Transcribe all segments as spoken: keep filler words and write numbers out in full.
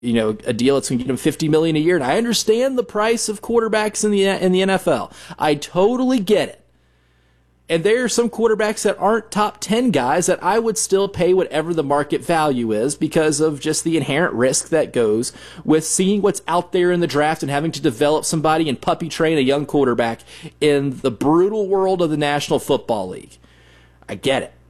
you know, a deal that's going to get him fifty million dollars a year. And I understand the price of quarterbacks in the in the N F L. I totally get it. And there are some quarterbacks that aren't top ten guys that I would still pay whatever the market value is because of just the inherent risk that goes with seeing what's out there in the draft and having to develop somebody and puppy train a young quarterback in the brutal world of the National Football League. I get it.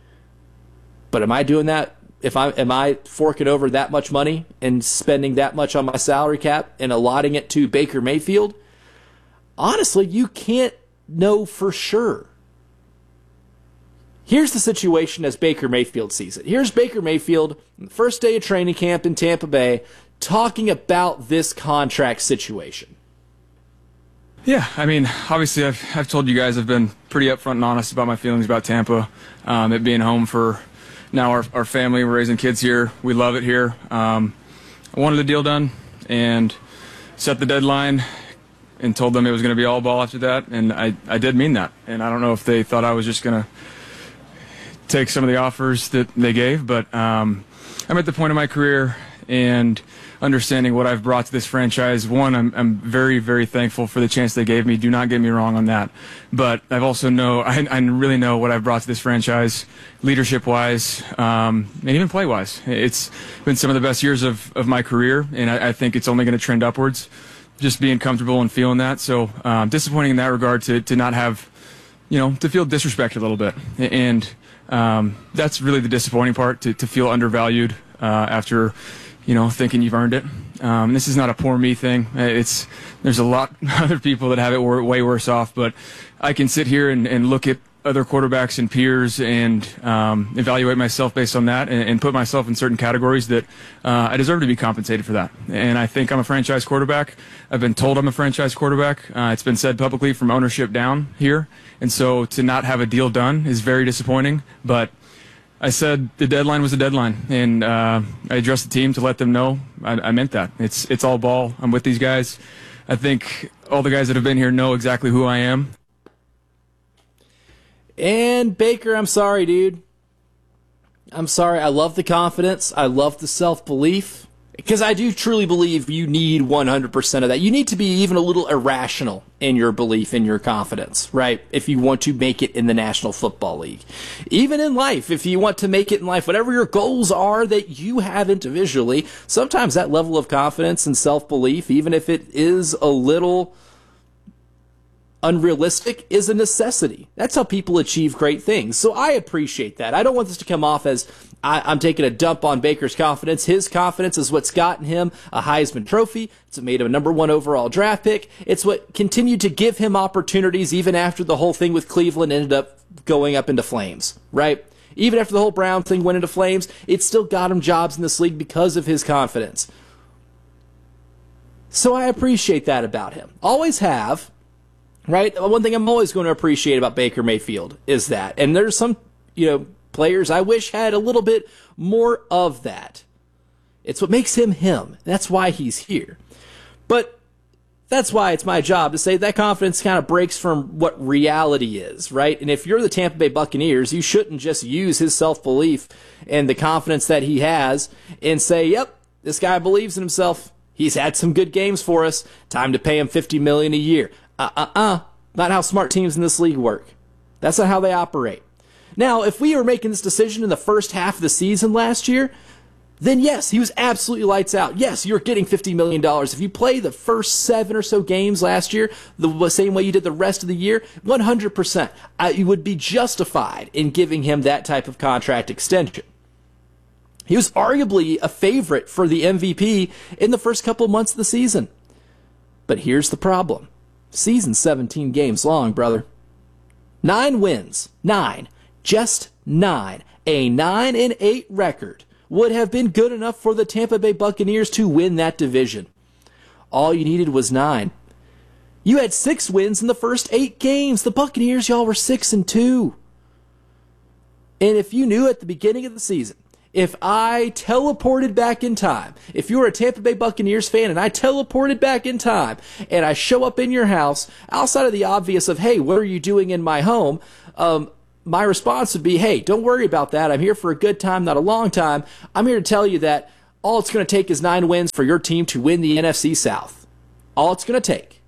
But am I doing that? If I am I forking over that much money and spending that much on my salary cap and allotting it to Baker Mayfield? Honestly, you can't know for sure. Here's the situation as Baker Mayfield sees it. Here's Baker Mayfield, on the first day of training camp in Tampa Bay, talking about this contract situation. Yeah, I mean, obviously I've, I've told you guys I've been pretty upfront and honest about my feelings about Tampa, um, it being home for now our, our family. We're raising kids here. We love it here. Um, I wanted the deal done and set the deadline and told them it was going to be all ball after that, and I, I did mean that. And I don't know if they thought I was just going to take some of the offers that they gave, but um, I'm at the point of my career and understanding what I've brought to this franchise. One, I'm, I'm very, very thankful for the chance they gave me. Do not get me wrong on that. But I've also know, I, I really know what I've brought to this franchise, leadership-wise, um, and even play-wise. It's been some of the best years of, of my career, and I, I think it's only going to trend upwards, just being comfortable and feeling that. So um, disappointing in that regard to, to not have, you know, to feel disrespected a little bit. And Um, that's really the disappointing part, to, to feel undervalued uh, after, you know, thinking you've earned it. Um, this is not a poor me thing. It's there's a lot of other people that have it way worse off, but I can sit here and, and look at other quarterbacks and peers and um, evaluate myself based on that and, and put myself in certain categories that uh, I deserve to be compensated for that. And I think I'm a franchise quarterback. I've been told I'm a franchise quarterback. Uh, it's been said publicly from ownership down here. And so to not have a deal done is very disappointing. But I said the deadline was a deadline, and uh, I addressed the team to let them know I, I meant that. It's it's all ball. I'm with these guys. I think all the guys that have been here know exactly who I am. And Baker, I'm sorry, dude. I'm sorry. I love the confidence. I love the self-belief. Because I do truly believe you need one hundred percent of that. You need to be even a little irrational in your belief, in your confidence, right? If you want to make it in the National Football League. Even in life, if you want to make it in life, whatever your goals are that you have individually, sometimes that level of confidence and self-belief, even if it is a little unrealistic, is a necessity. That's how people achieve great things. So I appreciate that. I don't want this to come off as I, I'm taking a dump on Baker's confidence. His confidence is what's gotten him a Heisman Trophy. It's made him a number one overall draft pick. It's what continued to give him opportunities even after the whole thing with Cleveland ended up going up into flames, right? Even after the whole Brown thing went into flames, it still got him jobs in this league because of his confidence. So I appreciate that about him. Always have. Right? One thing I'm always going to appreciate about Baker Mayfield is that. And there's some, you know, players I wish had a little bit more of that. It's what makes him him. That's why he's here. But that's why it's my job to say that confidence kind of breaks from what reality is, right? And if you're the Tampa Bay Buccaneers, you shouldn't just use his self-belief and the confidence that he has and say, yep, this guy believes in himself. He's had some good games for us. Time to pay him fifty million dollars a year. Uh-uh-uh. Not how smart teams in this league work. That's not how they operate. Now, if we were making this decision in the first half of the season last year, then yes, he was absolutely lights out. Yes, you're getting fifty million dollars. If you play the first seven or so games last year the same way you did the rest of the year, one hundred percent, uh, you would be justified in giving him that type of contract extension. He was arguably a favorite for the M V P in the first couple of months of the season. But here's the problem. Season's seventeen games long, brother. Nine wins. Nine. Just nine. A nine and eight record would have been good enough for the Tampa Bay Buccaneers to win that division. All you needed was nine. You had six wins in the first eight games. The Buccaneers, y'all were six and two. And if you knew at the beginning of the season, if I teleported back in time, if you were a Tampa Bay Buccaneers fan and I teleported back in time and I show up in your house, outside of the obvious of, hey, what are you doing in my home? Um, my response would be, hey, don't worry about that. I'm here for a good time, not a long time. I'm here to tell you that all it's going to take is nine wins for your team to win the N F C South. All it's going to take.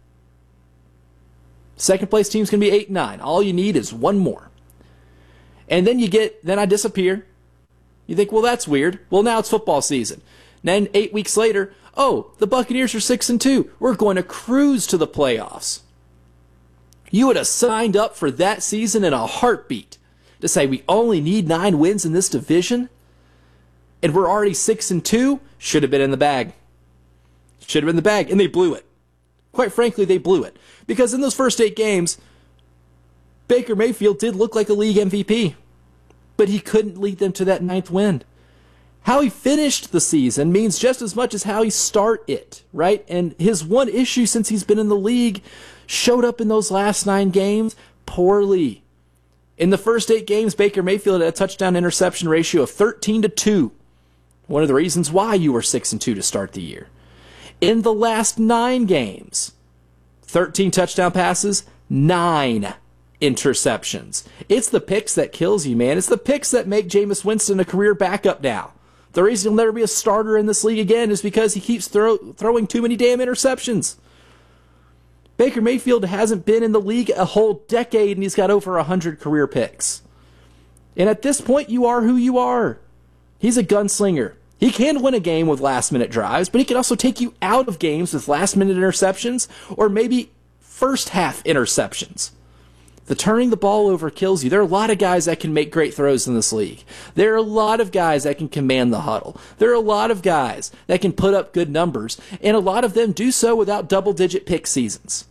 Second place team's going to be eight and nine. All you need is one more. And then you get, then I disappear. You think, well, that's weird. Well, now it's football season. Then eight weeks later, oh, the Buccaneers are six and two. We're going to cruise to the playoffs. You would have signed up for that season in a heartbeat to say we only need nine wins in this division, and we're already six and two. Should have been in the bag. Should have been in the bag, and they blew it. Quite frankly, they blew it. Because in those first eight games, Baker Mayfield did look like a league M V P, but he couldn't lead them to that ninth win. How he finished the season means just as much as how he start it, right? And his one issue since he's been in the league showed up in those last nine games poorly. In the first eight games, Baker Mayfield had a touchdown interception ratio of thirteen to two. One of the reasons why you were six and two to start the year. In the last nine games, thirteen touchdown passes, nine interceptions. It's the picks that kills you, man. It's the picks that make Jameis Winston a career backup now. The reason he'll never be a starter in this league again is because he keeps throw, throwing too many damn interceptions. Baker Mayfield hasn't been in the league a whole decade, and he's got over one hundred career picks. And at this point, you are who you are. He's a gunslinger. He can win a game with last-minute drives, but he can also take you out of games with last-minute interceptions or maybe first-half interceptions. The turning the ball over kills you. There are a lot of guys that can make great throws in this league. There are a lot of guys that can command the huddle. There are a lot of guys that can put up good numbers, and a lot of them do so without double-digit pick seasons.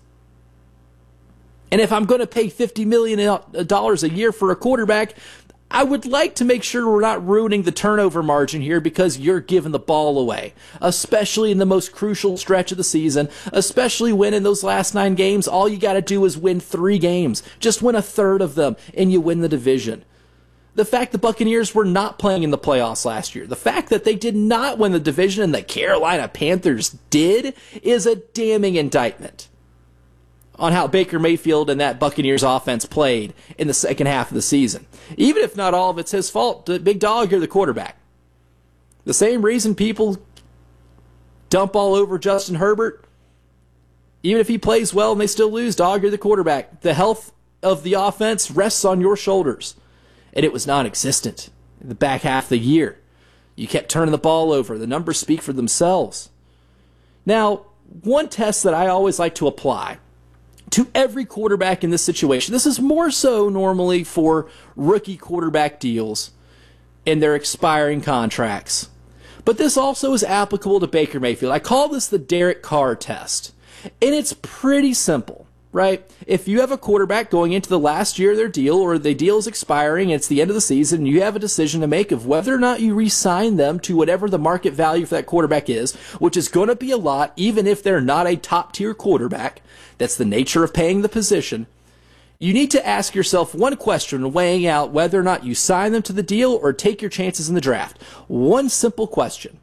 And if I'm going to pay fifty million dollars a year for a quarterback, I would like to make sure we're not ruining the turnover margin here because you're giving the ball away, especially in the most crucial stretch of the season, especially when in those last nine games, all you got to do is win three games. Just win a third of them, and you win the division. The fact the Buccaneers were not playing in the playoffs last year, the fact that they did not win the division and the Carolina Panthers did, is a damning indictment on how Baker Mayfield and that Buccaneers offense played in the second half of the season. Even if not all of it's his fault, the big dog, you're the quarterback. The same reason people dump all over Justin Herbert, even if he plays well and they still lose, dog, you're the quarterback. The health of the offense rests on your shoulders. And it was non-existent in the back half of the year. You kept turning the ball over. The numbers speak for themselves. Now, one test that I always like to apply to every quarterback in this situation, this is more so normally for rookie quarterback deals and their expiring contracts, but this also is applicable to Baker Mayfield. I call this the Derek Carr test, and it's pretty simple, right? If you have a quarterback going into the last year of their deal, or the deal is expiring and it's the end of the season, and you have a decision to make of whether or not you re-sign them to whatever the market value for that quarterback is, which is going to be a lot, even if they're not a top-tier quarterback. That's the nature of paying the position. You need to ask yourself one question, weighing out whether or not you sign them to the deal or take your chances in the draft. One simple question.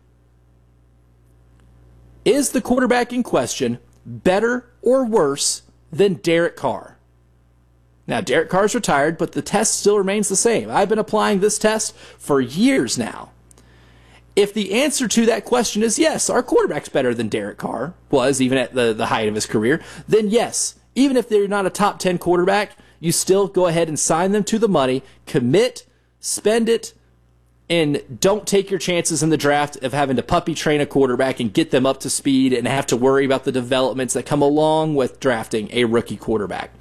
Is the quarterback in question better or worse than Derek Carr? Now, Derek Carr's retired, but the test still remains the same. I've been applying this test for years now. If the answer to that question is yes, our quarterback's better than Derek Carr was, even at the, the height of his career, then yes, even if they're not a top ten quarterback, you still go ahead and sign them to the money, commit, spend it, and don't take your chances in the draft of having to puppy train a quarterback and get them up to speed and have to worry about the developments that come along with drafting a rookie quarterback.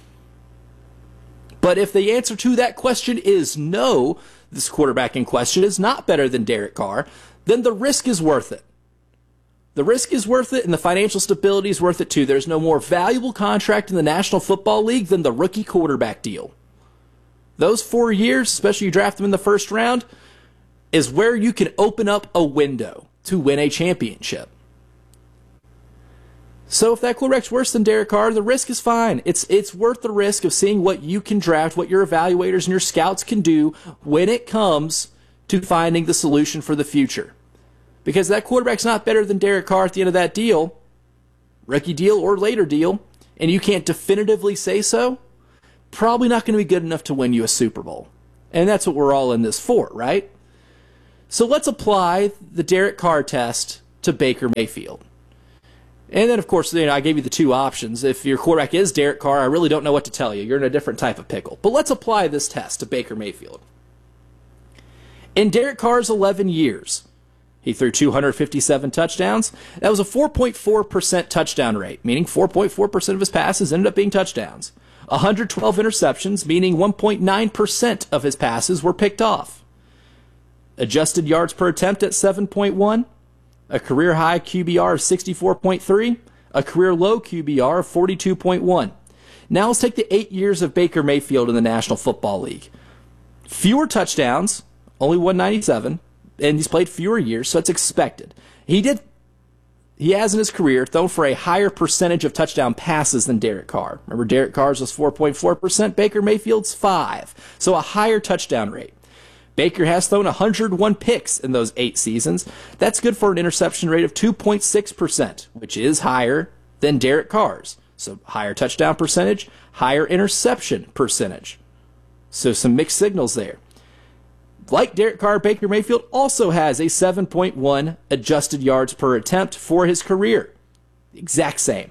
But if the answer to that question is no, this quarterback in question is not better than Derek Carr, then the risk is worth it. The risk is worth it, and the financial stability is worth it too. There's no more valuable contract in the National Football League than the rookie quarterback deal. Those four years, especially you draft them in the first round, is where you can open up a window to win a championship. So if that quarterback's worse than Derek Carr, the risk is fine. It's it's worth the risk of seeing what you can draft, what your evaluators and your scouts can do when it comes to finding the solution for the future. Because that quarterback's not better than Derek Carr at the end of that deal, rookie deal or later deal, and you can't definitively say so, probably not going to be good enough to win you a Super Bowl. And that's what we're all in this for, right? So let's apply the Derek Carr test to Baker Mayfield. And then, of course, you know, I gave you the two options. If your quarterback is Derek Carr, I really don't know what to tell you. You're in a different type of pickle. But let's apply this test to Baker Mayfield. In Derek Carr's eleven years, he threw two hundred fifty-seven touchdowns. That was a four point four percent touchdown rate, meaning four point four percent of his passes ended up being touchdowns. one hundred twelve interceptions, meaning one point nine percent of his passes were picked off. Adjusted yards per attempt at seven point one. A career-high Q B R of sixty-four point three, a career-low Q B R of forty-two point one. Now let's take the eight years of Baker Mayfield in the National Football League. Fewer touchdowns, only one ninety-seven, and he's played fewer years, so it's expected. He did, he has in his career thrown for a higher percentage of touchdown passes than Derek Carr. Remember, Derek Carr's was four point four percent, Baker Mayfield's five, so a higher touchdown rate. Baker has thrown one hundred one picks in those eight seasons. That's good for an interception rate of two point six percent, which is higher than Derek Carr's. So higher touchdown percentage, higher interception percentage. So some mixed signals there. Like Derek Carr, Baker Mayfield also has a seven point one adjusted yards per attempt for his career. Exact same.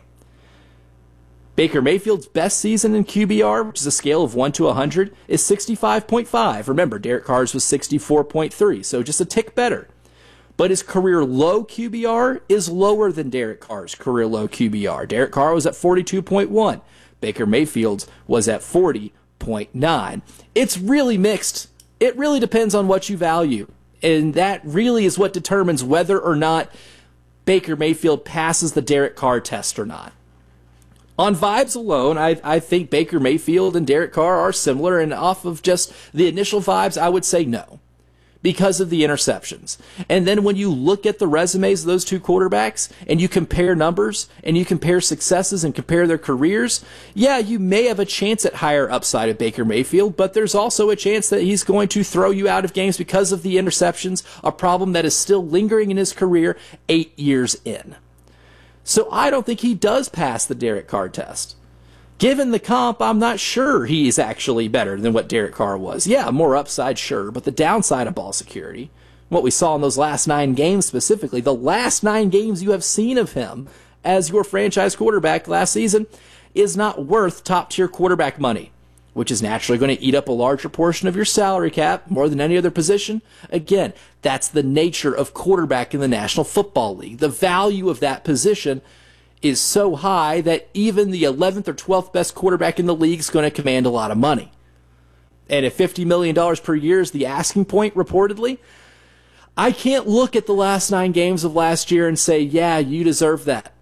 Baker Mayfield's best season in Q B R, which is a scale of one to one hundred, is sixty-five point five. Remember, Derek Carr's was sixty-four point three, so just a tick better. But his career low Q B R is lower than Derek Carr's career low Q B R. Derek Carr was at forty-two point one. Baker Mayfield's was at forty point nine. It's really mixed. It really depends on what you value. And that really is what determines whether or not Baker Mayfield passes the Derek Carr test or not. On vibes alone, I, I think Baker Mayfield and Derek Carr are similar, and off of just the initial vibes, I would say no, because of the interceptions. And then when you look at the resumes of those two quarterbacks, and you compare numbers, and you compare successes, and compare their careers, yeah, you may have a chance at higher upside of Baker Mayfield, but there's also a chance that he's going to throw you out of games because of the interceptions, a problem that is still lingering in his career eight years in. So I don't think he does pass the Derek Carr test. Given the comp, I'm not sure he's actually better than what Derek Carr was. Yeah, more upside, sure, but the downside of ball security, what we saw in those last nine games specifically, the last nine games you have seen of him as your franchise quarterback last season, is not worth top-tier quarterback money, which is naturally going to eat up a larger portion of your salary cap, more than any other position. Again, that's the nature of quarterback in the National Football League. The value of that position is so high that even the eleventh or twelfth best quarterback in the league is going to command a lot of money. And if fifty million dollars per year is the asking point, reportedly, I can't look at the last nine games of last year and say, yeah, you deserve that.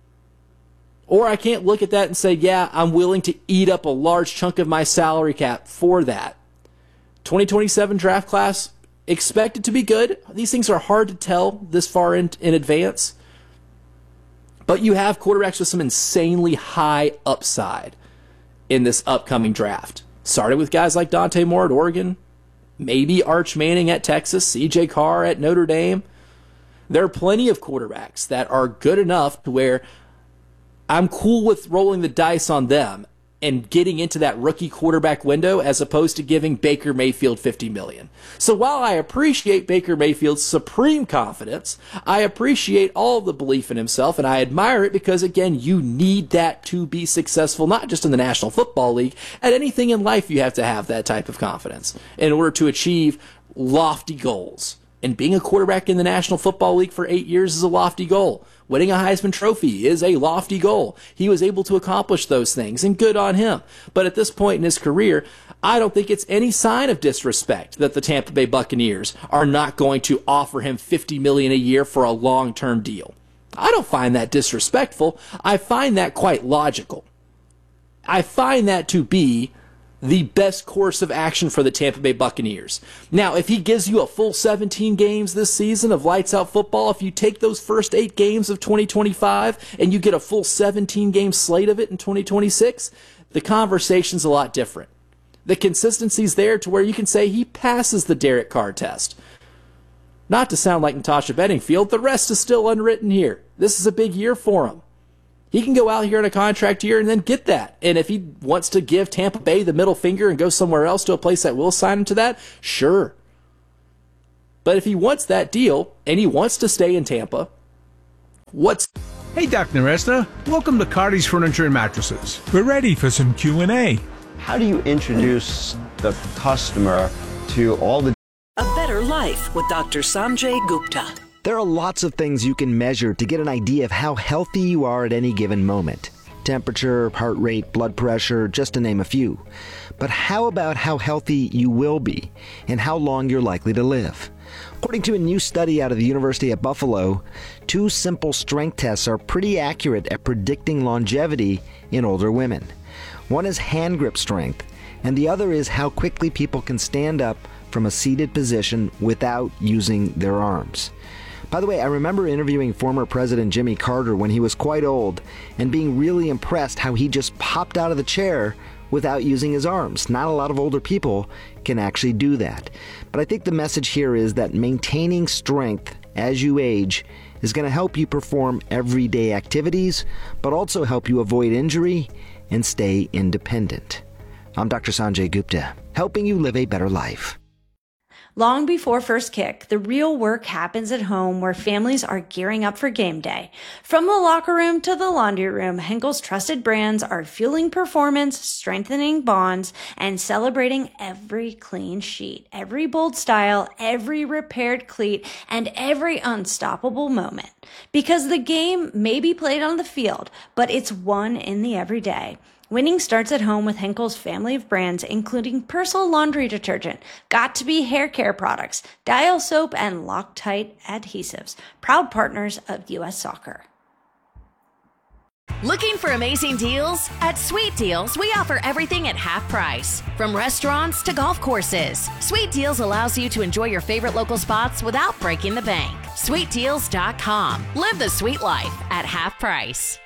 Or I can't look at that and say, yeah, I'm willing to eat up a large chunk of my salary cap for that. twenty twenty-seven draft class, expected to be good. These things are hard to tell this far in, in advance. But you have quarterbacks with some insanely high upside in this upcoming draft. Starting with guys like Dante Moore at Oregon, maybe Arch Manning at Texas, C J Carr at Notre Dame. There are plenty of quarterbacks that are good enough to where I'm cool with rolling the dice on them and getting into that rookie quarterback window as opposed to giving Baker Mayfield fifty million dollars. So while I appreciate Baker Mayfield's supreme confidence, I appreciate all the belief in himself, and I admire it because, again, you need that to be successful, not just in the National Football League. At anything in life, you have to have that type of confidence in order to achieve lofty goals. And being a quarterback in the National Football League for eight years is a lofty goal. Winning a Heisman Trophy is a lofty goal. He was able to accomplish those things, and good on him. But at this point in his career, I don't think it's any sign of disrespect that the Tampa Bay Buccaneers are not going to offer him fifty million dollars a year for a long-term deal. I don't find that disrespectful. I find that quite logical. I find that to be the best course of action for the Tampa Bay Buccaneers. Now, if he gives you a full seventeen games this season of lights-out football, if you take those first eight games of twenty twenty-five and you get a full seventeen-game slate of it in twenty twenty-six, the conversation's a lot different. The consistency's there to where you can say he passes the Derek Carr test. Not to sound like Natasha Bedingfield, the rest is still unwritten here. This is a big year for him. He can go out here in a contract year and then get that. And if he wants to give Tampa Bay the middle finger and go somewhere else to a place that will sign him to that, sure. But if he wants that deal and he wants to stay in Tampa, what's... Hey, Doctor Naresta. Welcome to Cardi's Furniture and Mattresses. We're ready for some Q and A. How do you introduce the customer to all the... A Better Life with Doctor Sanjay Gupta. There are lots of things you can measure to get an idea of how healthy you are at any given moment. Temperature, heart rate, blood pressure, just to name a few. But how about how healthy you will be and how long you're likely to live? According to a new study out of the University at Buffalo, two simple strength tests are pretty accurate at predicting longevity in older women. One is hand grip strength, and the other is how quickly people can stand up from a seated position without using their arms. By the way, I remember interviewing former President Jimmy Carter when he was quite old and being really impressed how he just popped out of the chair without using his arms. Not a lot of older people can actually do that. But I think the message here is that maintaining strength as you age is going to help you perform everyday activities, but also help you avoid injury and stay independent. I'm Doctor Sanjay Gupta, helping you live a better life. Long before first kick, the real work happens at home where families are gearing up for game day. From the locker room to the laundry room, Henkel's trusted brands are fueling performance, strengthening bonds, and celebrating every clean sheet, every bold style, every repaired cleat, and every unstoppable moment. Because the game may be played on the field, but it's won in the everyday. Winning starts at home with Henkel's family of brands, including Persil laundry detergent, Got2b hair care products, Dial soap, and Loctite adhesives, proud partners of U S Soccer. Looking for amazing deals? At Sweet Deals, we offer everything at half price. From restaurants to golf courses, Sweet Deals allows you to enjoy your favorite local spots without breaking the bank. sweet deals dot com. Live the sweet life at half price.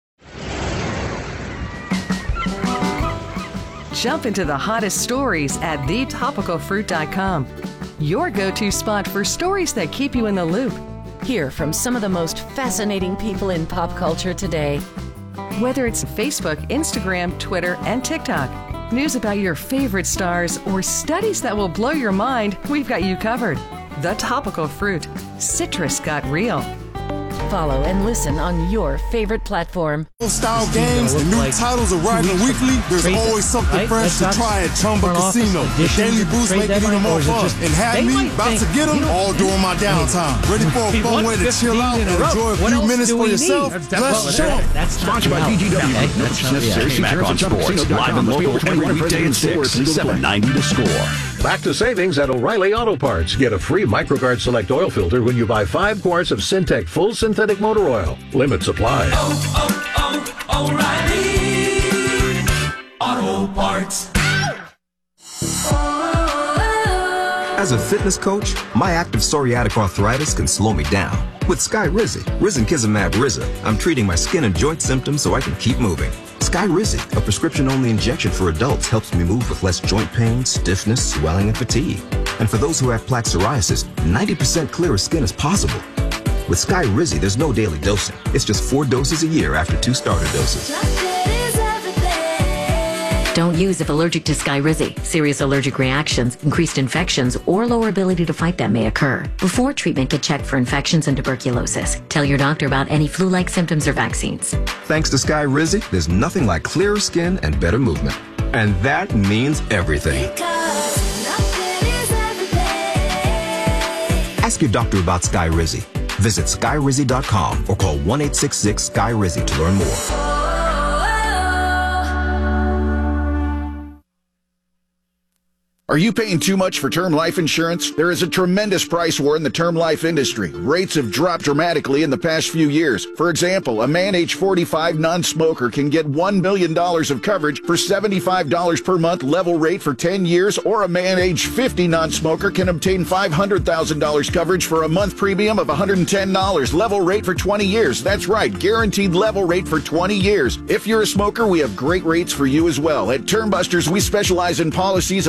Jump into the hottest stories at the topical fruit dot com. Your go-to spot for stories that keep you in the loop. Hear from some of the most fascinating people in pop culture today. Whether it's Facebook, Instagram, Twitter, and TikTok, news about your favorite stars, or studies that will blow your mind, we've got you covered. The Topical Fruit. Citrus got real. Follow and listen on your favorite platform. Style games and new titles arriving weekly. There's always something fresh to try at Chumba Casino. The Daily Boost make it even more fun. And have me about to get them all during my downtime. Ready for a fun way to chill out and enjoy a few minutes for yourself? Let's jump. Sponsored by P G W. No purchase necessary. Smack on Sports. Live and local every weekday at six. seven ninety The Score. Back to savings at O'Reilly Auto Parts. Get a free MicroGuard Select oil filter when you buy five quarts of Syntec Full Synthetic Motor Oil. Limit supply. Oh, oh, oh, O'Reilly Auto Parts. As a fitness coach, my active psoriatic arthritis can slow me down. With Skyrizi, Risankizumab Riza, I'm treating my skin and joint symptoms so I can keep moving. Skyrizi, a prescription-only injection for adults, helps me move with less joint pain, stiffness, swelling, and fatigue. And for those who have plaque psoriasis, ninety percent clearer skin is possible. With Skyrizi, there's no daily dosing. It's just four doses a year after two starter doses. Don't use if allergic to Skyrizi. Serious allergic reactions, increased infections, or lower ability to fight them may occur. Before treatment, get checked for infections and tuberculosis. Tell your doctor about any flu-like symptoms or vaccines. Thanks to Skyrizi, there's nothing like clearer skin and better movement. And that means everything. Ask your doctor about Skyrizi. Visit Skyrizi dot com or call one eight six six Sky Rizi to learn more. Are you paying too much for term life insurance? There is a tremendous price war in the term life industry. Rates have dropped dramatically in the past few years. For example, a man age forty-five non-smoker can get one million dollars of coverage for seventy-five dollars per month level rate for ten years, or a man age fifty non-smoker can obtain five hundred thousand dollars coverage for a month premium of one hundred ten dollars level rate for twenty years. That's right, guaranteed level rate for twenty years. If you're a smoker, we have great rates for you as well. At Term Busters, we specialize in policies of five hundred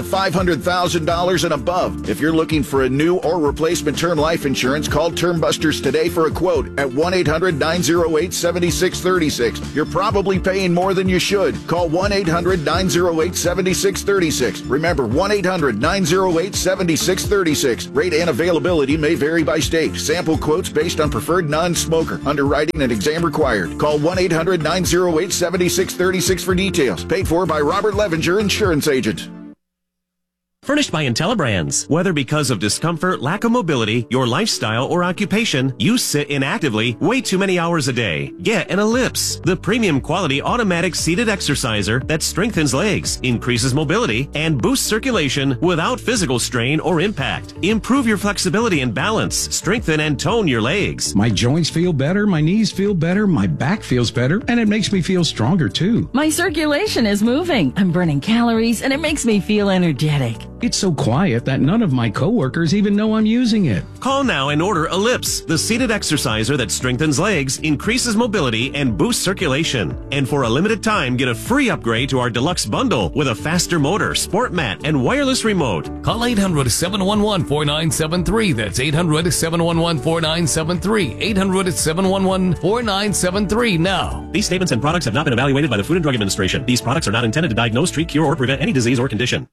hundred thousand dollars and above. If you're looking for a new or replacement term life insurance, call Term Busters today for a quote at one eight hundred nine oh eight seven six three six. You're probably paying more than you should. Call one eight hundred nine oh eight seven six three six. Remember, one eight hundred nine oh eight seven six three six. Rate and availability may vary by state. Sample quotes based on preferred non-smoker. Underwriting and exam required. Call one eight hundred nine oh eight seven six three six for details. Paid for by Robert Levinger, Insurance Agent. Furnished by IntelliBrands. Whether because of discomfort, lack of mobility, your lifestyle, or occupation, you sit inactively way too many hours a day. Get an Ellipse, the premium quality automatic seated exerciser that strengthens legs, increases mobility, and boosts circulation without physical strain or impact. Improve your flexibility and balance, strengthen and tone your legs. My joints feel better, my knees feel better, my back feels better, and it makes me feel stronger too. My circulation is moving. I'm burning calories, and it makes me feel energetic. It's so quiet that none of my coworkers even know I'm using it. Call now and order Ellipse, the seated exerciser that strengthens legs, increases mobility, and boosts circulation. And for a limited time, get a free upgrade to our deluxe bundle with a faster motor, sport mat, and wireless remote. Call eight hundred seven one one four nine seven three. That's eight hundred seven one one four nine seven three. eight hundred seven one one four nine seven three now. These statements and products have not been evaluated by the Food and Drug Administration. These products are not intended to diagnose, treat, cure, or prevent any disease or condition.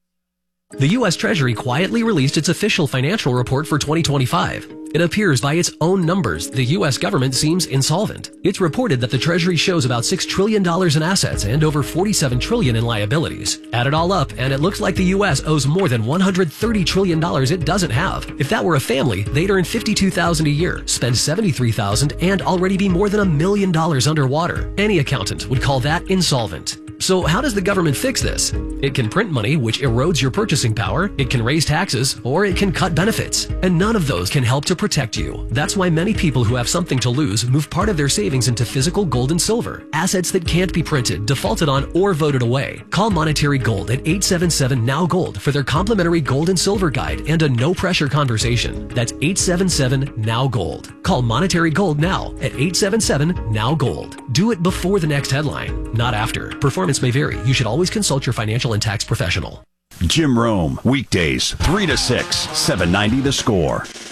The U S Treasury quietly released its official financial report for twenty twenty-five. It appears by its own numbers, the U S government seems insolvent. It's reported that the Treasury shows about six trillion dollars in assets and over forty-seven trillion dollars in liabilities. Add it all up, and it looks like the U S owes more than one hundred thirty trillion dollars it doesn't have. If that were a family, they'd earn fifty-two thousand dollars a year, spend seventy-three thousand dollars, and already be more than a million dollars underwater. Any accountant would call that insolvent. So how does the government fix this? It can print money, which erodes your purchasing power, it can raise taxes, or it can cut benefits. And none of those can help to protect you. That's why many people who have something to lose move part of their savings into physical gold and silver, assets that can't be printed, defaulted on, or voted away. Call Monetary Gold at eight seven seven N O W Gold for their complimentary gold and silver guide and a no-pressure conversation. That's eight seven seven N O W Gold. Call Monetary Gold now at eight seven seven N O W Gold. Do it before the next headline, not after. Performance may vary. You should always consult your financial and tax professional. Jim Rome, weekdays, three to six, seven ninety The Score.